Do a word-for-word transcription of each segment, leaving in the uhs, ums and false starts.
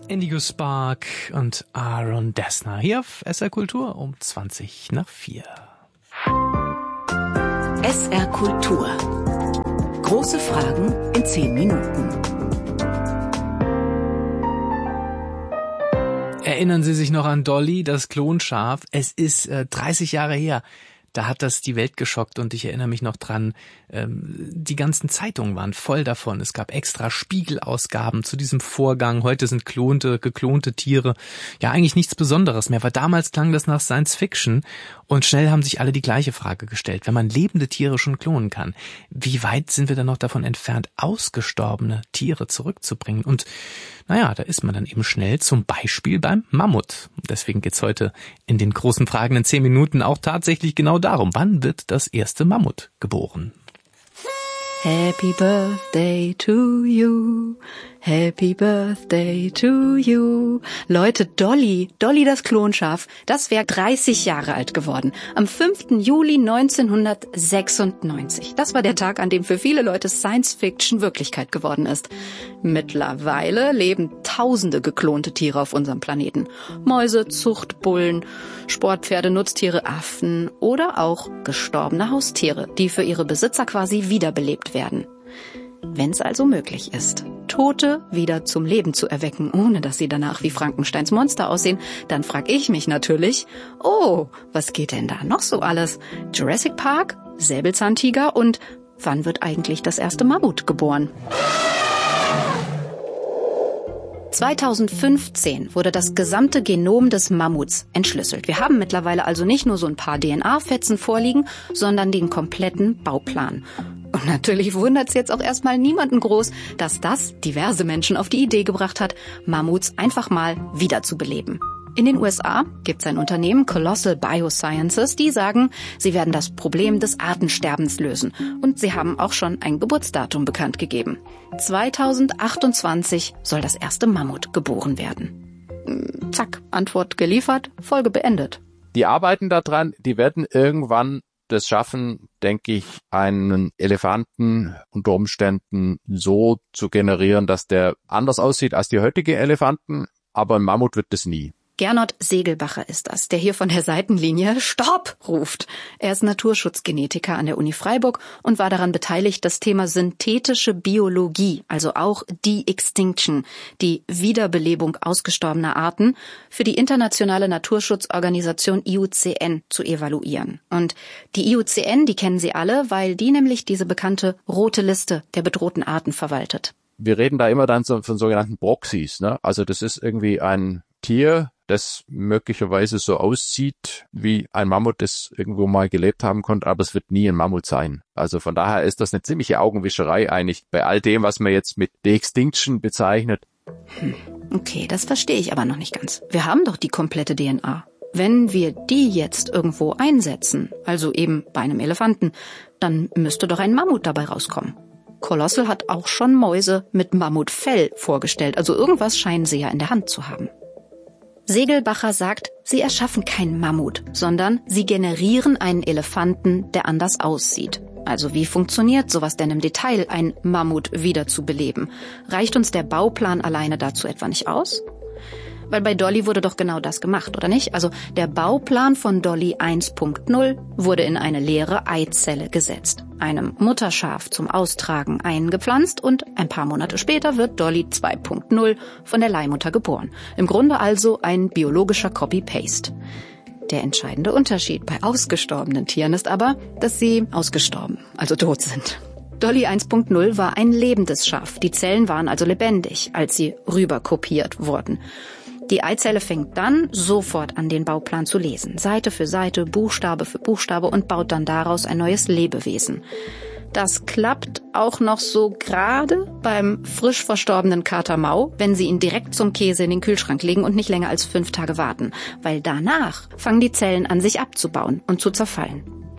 Indigo Spark und Aaron Dessner hier auf S R Kultur um zwanzig nach vier. S R Kultur. Große Fragen in zehn Minuten. Erinnern Sie sich noch an Dolly, das Klonschaf? Es ist äh, dreißig Jahre her. Da hat das die Welt geschockt und ich erinnere mich noch dran, ähm, die ganzen Zeitungen waren voll davon. Es gab extra Spiegelausgaben zu diesem Vorgang. Heute sind klonte, geklonte Tiere ja eigentlich nichts Besonderes mehr, weil damals klang das nach Science Fiction und schnell haben sich alle die gleiche Frage gestellt. Wenn man lebende Tiere schon klonen kann, wie weit sind wir dann noch davon entfernt, ausgestorbene Tiere zurückzubringen? Und naja, da ist man dann eben schnell zum Beispiel beim Mammut. Deswegen geht's heute in den großen Fragen in zehn Minuten auch tatsächlich genau darum, wann wird das erste Mammut geboren? Happy Birthday to you, Happy Birthday to you. Leute, Dolly, Dolly das Klonschaf, das wäre dreißig Jahre alt geworden. Am fünften Juli neunzehnhundertsechsundneunzig. Das war der Tag, an dem für viele Leute Science Fiction Wirklichkeit geworden ist. Mittlerweile leben tausende geklonte Tiere auf unserem Planeten. Mäuse, Zuchtbullen, Sportpferde, Nutztiere, Affen oder auch gestorbene Haustiere, die für ihre Besitzer quasi wiederbelebt werden. Wenn es also möglich ist, Tote wieder zum Leben zu erwecken, ohne dass sie danach wie Frankensteins Monster aussehen, dann frage ich mich natürlich, oh, was geht denn da noch so alles? Jurassic Park, Säbelzahntiger und wann wird eigentlich das erste Mammut geboren? zweitausendfünfzehn wurde das gesamte Genom des Mammuts entschlüsselt. Wir haben mittlerweile also nicht nur so ein paar D N A-Fetzen vorliegen, sondern den kompletten Bauplan. Und natürlich wundert es jetzt auch erstmal niemanden groß, dass das diverse Menschen auf die Idee gebracht hat, Mammuts einfach mal wiederzubeleben. In den U S A gibt es ein Unternehmen, Colossal Biosciences, die sagen, sie werden das Problem des Artensterbens lösen. Und sie haben auch schon ein Geburtsdatum bekannt gegeben. zweitausendachtundzwanzig soll das erste Mammut geboren werden. Zack, Antwort geliefert, Folge beendet. Die arbeiten daran, die werden irgendwann das schaffen, denke ich, einen Elefanten unter Umständen so zu generieren, dass der anders aussieht als die heutigen Elefanten, aber ein Mammut wird es nie. Gernot Segelbacher ist das, der hier von der Seitenlinie Stopp ruft. Er ist Naturschutzgenetiker an der Uni Freiburg und war daran beteiligt, das Thema synthetische Biologie, also auch De-Extinction, die Wiederbelebung ausgestorbener Arten, für die internationale Naturschutzorganisation I U C N zu evaluieren. Und die I U C N, die kennen Sie alle, weil die nämlich diese bekannte rote Liste der bedrohten Arten verwaltet. Wir reden da immer dann so von sogenannten Proxys, ne? Also das ist irgendwie ein Tier, das möglicherweise so aussieht, wie ein Mammut das irgendwo mal gelebt haben konnte, aber es wird nie ein Mammut sein. Also von daher ist das eine ziemliche Augenwischerei eigentlich bei all dem, was man jetzt mit De-Extinction bezeichnet. Hm, okay, das verstehe ich aber noch nicht ganz. Wir haben doch die komplette D N A. Wenn wir die jetzt irgendwo einsetzen, also eben bei einem Elefanten, dann müsste doch ein Mammut dabei rauskommen. Colossal hat auch schon Mäuse mit Mammutfell vorgestellt, also irgendwas scheinen sie ja in der Hand zu haben. Segelbacher sagt, sie erschaffen keinen Mammut, sondern sie generieren einen Elefanten, der anders aussieht. Also wie funktioniert sowas denn im Detail, ein Mammut wiederzubeleben? Reicht uns der Bauplan alleine dazu etwa nicht aus? Weil bei Dolly wurde doch genau das gemacht, oder nicht? Also der Bauplan von Dolly eins Punkt null wurde in eine leere Eizelle gesetzt, einem Mutterschaf zum Austragen eingepflanzt und ein paar Monate später wird Dolly zwei Punkt null von der Leihmutter geboren. Im Grunde also ein biologischer Copy-Paste. Der entscheidende Unterschied bei ausgestorbenen Tieren ist aber, dass sie ausgestorben, also tot sind. Dolly eins Punkt null war ein lebendes Schaf. Die Zellen waren also lebendig, als sie rüberkopiert wurden. Die Eizelle fängt dann sofort an, den Bauplan zu lesen, Seite für Seite, Buchstabe für Buchstabe und baut dann daraus ein neues Lebewesen. Das klappt auch noch so gerade beim frisch verstorbenen Kater Mau, wenn Sie ihn direkt zum Käse in den Kühlschrank legen und nicht länger als fünf Tage warten, weil danach fangen die Zellen an, sich abzubauen und zu zerfallen.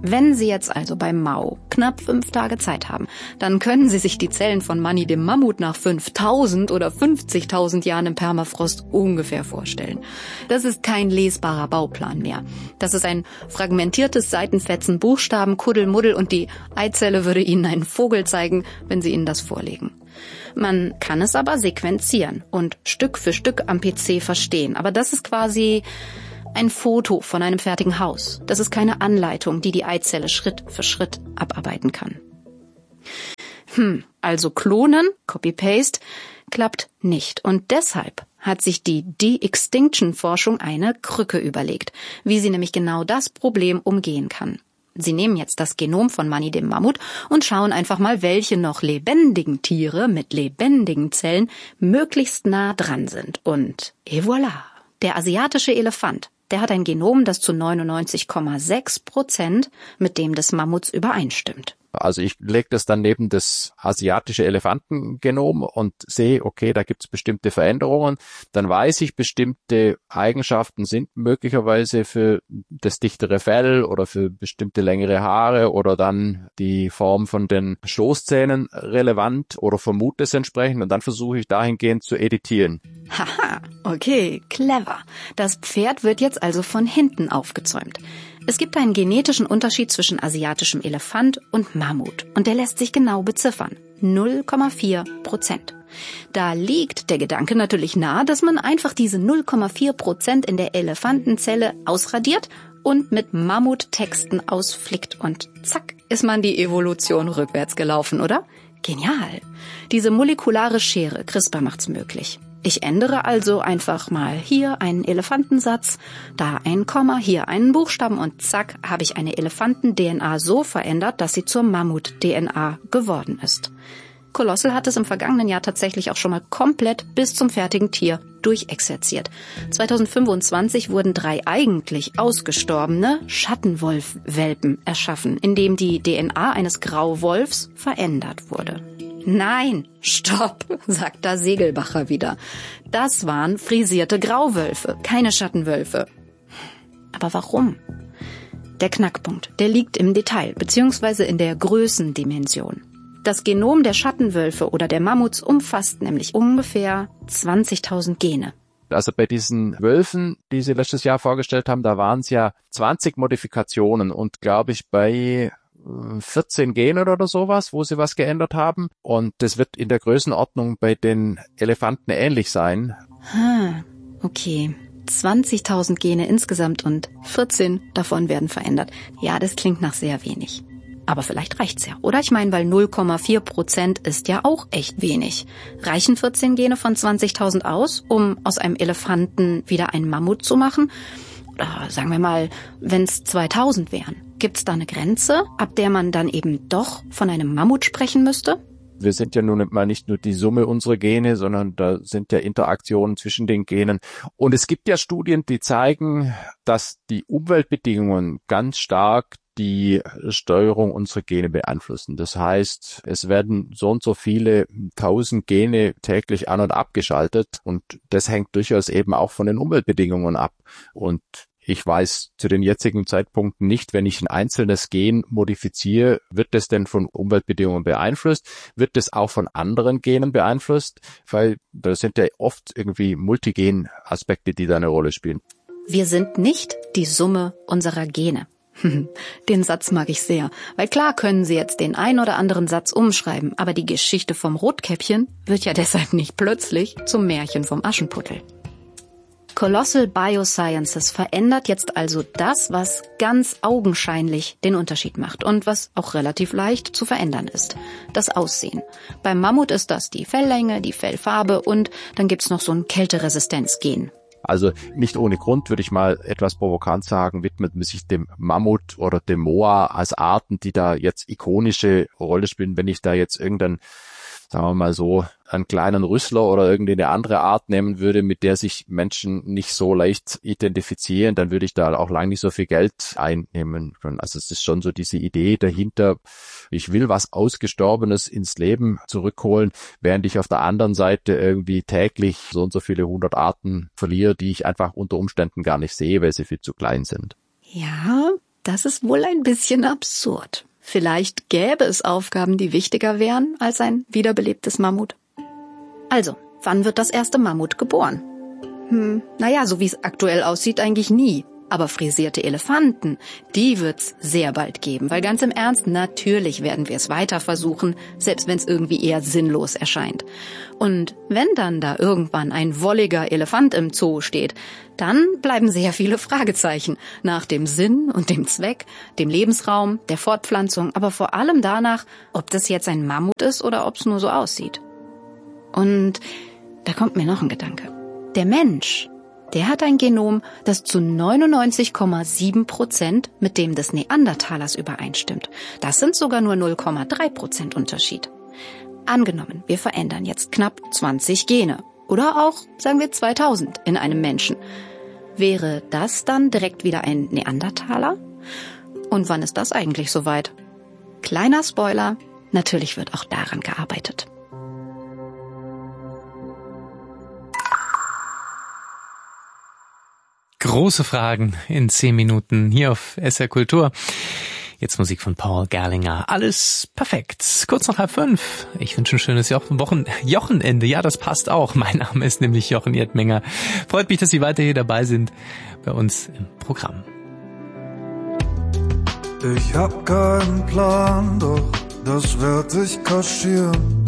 Wenn Sie jetzt also bei Mau knapp fünf Tage Zeit haben, dann können Sie sich die Zellen von Manny dem Mammut nach fünftausend oder fünfzigtausend Jahren im Permafrost ungefähr vorstellen. Das ist kein lesbarer Bauplan mehr. Das ist ein fragmentiertes Seitenfetzen, Buchstaben, Kuddelmuddel und die Eizelle würde Ihnen einen Vogel zeigen, wenn Sie Ihnen das vorlegen. Man kann es aber sequenzieren und Stück für Stück am P C verstehen. Aber das ist quasi ein Foto von einem fertigen Haus. Das ist keine Anleitung, die die Eizelle Schritt für Schritt abarbeiten kann. Hm, also klonen, Copy-Paste, klappt nicht. Und deshalb hat sich die De-Extinction-Forschung eine Krücke überlegt, wie sie nämlich genau das Problem umgehen kann. Sie nehmen jetzt das Genom von Manny dem Mammut und schauen einfach mal, welche noch lebendigen Tiere mit lebendigen Zellen möglichst nah dran sind. Und et voilà, der asiatische Elefant. Der hat ein Genom, das zu neunundneunzig Komma sechs Prozent mit dem des Mammuts übereinstimmt. Also ich lege das dann neben das asiatische Elefantengenom und sehe, okay, da gibt es bestimmte Veränderungen. Dann weiß ich, bestimmte Eigenschaften sind möglicherweise für das dichtere Fell oder für bestimmte längere Haare oder dann die Form von den Stoßzähnen relevant oder vermute es entsprechend und dann versuche ich dahingehend zu editieren. Haha, okay, clever. Das Pferd wird jetzt also von hinten aufgezäumt. Es gibt einen genetischen Unterschied zwischen asiatischem Elefant und Mammut und der lässt sich genau beziffern. null Komma vier Prozent. Da liegt der Gedanke natürlich nahe, dass man einfach diese null Komma vier Prozent in der Elefantenzelle ausradiert und mit Mammuttexten ausflickt und zack, ist man die Evolution rückwärts gelaufen, oder? Genial. Diese molekulare Schere, CRISPR, macht's möglich. Ich ändere also einfach mal hier einen Elefantensatz, da ein Komma, hier einen Buchstaben und zack, habe ich eine Elefanten-D N A so verändert, dass sie zur Mammut-D N A geworden ist. Colossal hat es im vergangenen Jahr tatsächlich auch schon mal komplett bis zum fertigen Tier durchexerziert. zweitausendfünfundzwanzig wurden drei eigentlich ausgestorbene Schattenwolf-Welpen erschaffen, indem die D N A eines Grauwolfs verändert wurde. Nein, stopp, sagt da Segelbacher wieder. Das waren frisierte Grauwölfe, keine Schattenwölfe. Aber warum? Der Knackpunkt, der liegt im Detail, beziehungsweise in der Größendimension. Das Genom der Schattenwölfe oder der Mammuts umfasst nämlich ungefähr zwanzigtausend Gene. Also bei diesen Wölfen, die Sie letztes Jahr vorgestellt haben, da waren es ja zwanzig Modifikationen und glaube ich bei vierzehn Gene oder sowas, wo sie was geändert haben. Und das wird in der Größenordnung bei den Elefanten ähnlich sein. Ah, okay. zwanzigtausend Gene insgesamt und vierzehn davon werden verändert. Ja, das klingt nach sehr wenig. Aber vielleicht reicht's ja, oder? Ich meine, weil null Komma vier Prozent ist ja auch echt wenig. Reichen vierzehn Gene von zwanzigtausend aus, um aus einem Elefanten wieder einen Mammut zu machen? Oder sagen wir mal, wenn's zweitausend wären. Gibt's da eine Grenze, ab der man dann eben doch von einem Mammut sprechen müsste? Wir sind ja nun mal nicht nur die Summe unserer Gene, sondern da sind ja Interaktionen zwischen den Genen. Und es gibt ja Studien, die zeigen, dass die Umweltbedingungen ganz stark die Steuerung unserer Gene beeinflussen. Das heißt, es werden so und so viele tausend Gene täglich an- und abgeschaltet und das hängt durchaus eben auch von den Umweltbedingungen ab. Und ich weiß zu den jetzigen Zeitpunkten nicht, wenn ich ein einzelnes Gen modifiziere, wird das denn von Umweltbedingungen beeinflusst? Wird das auch von anderen Genen beeinflusst? Weil das sind ja oft irgendwie Multigen-Aspekte, die da eine Rolle spielen. Wir sind nicht die Summe unserer Gene. Den Satz mag ich sehr, weil klar können Sie jetzt den ein oder anderen Satz umschreiben, aber die Geschichte vom Rotkäppchen wird ja deshalb nicht plötzlich zum Märchen vom Aschenputtel. Colossal Biosciences verändert jetzt also das, was ganz augenscheinlich den Unterschied macht und was auch relativ leicht zu verändern ist. Das Aussehen. Beim Mammut ist das die Felllänge, die Fellfarbe und dann gibt's noch so ein Kälteresistenzgen. Also nicht ohne Grund, würde ich mal etwas provokant sagen, widmet man sich dem Mammut oder dem Moa als Arten, die da jetzt ikonische Rolle spielen. Wenn ich da jetzt irgendein, sagen wir mal so, einen kleinen Rüssler oder irgendeine andere Art nehmen würde, mit der sich Menschen nicht so leicht identifizieren, dann würde ich da auch lange nicht so viel Geld einnehmen können. Also es ist schon so diese Idee dahinter, ich will was Ausgestorbenes ins Leben zurückholen, während ich auf der anderen Seite irgendwie täglich so und so viele hundert Arten verliere, die ich einfach unter Umständen gar nicht sehe, weil sie viel zu klein sind. Ja, Das ist wohl ein bisschen absurd. Vielleicht gäbe es Aufgaben, die wichtiger wären als ein wiederbelebtes Mammut. Also, wann wird das erste Mammut geboren? Hm, naja, so wie es aktuell aussieht, eigentlich nie. Aber frisierte Elefanten, die wird's sehr bald geben. Weil ganz im Ernst, natürlich werden wir es weiter versuchen, selbst wenn es irgendwie eher sinnlos erscheint. Und wenn dann da irgendwann ein wolliger Elefant im Zoo steht, dann bleiben sehr viele Fragezeichen nach dem Sinn und dem Zweck, dem Lebensraum, der Fortpflanzung, aber vor allem danach, ob das jetzt ein Mammut ist oder ob es nur so aussieht. Und da kommt mir noch ein Gedanke. Der Mensch, der hat ein Genom, das zu neunundneunzig Komma sieben Prozent mit dem des Neandertalers übereinstimmt. Das sind sogar nur null Komma drei Prozent Unterschied. Angenommen, wir verändern jetzt knapp zwanzig Gene oder auch, sagen wir, zweitausend in einem Menschen. Wäre das dann direkt wieder ein Neandertaler? Und wann ist das eigentlich soweit? Kleiner Spoiler, natürlich wird auch daran gearbeitet. Große Fragen in zehn Minuten hier auf S R Kultur. Jetzt Musik von Paul Gerlinger. Alles perfekt. Kurz nach halb fünf. Ich wünsche ein schönes Wochen- Wochenende. Ja, das passt auch. Mein Name ist nämlich Jochen Erdmenger. Freut mich, dass Sie weiter hier dabei sind bei uns im Programm. Ich hab keinen Plan, doch das werd ich kaschieren.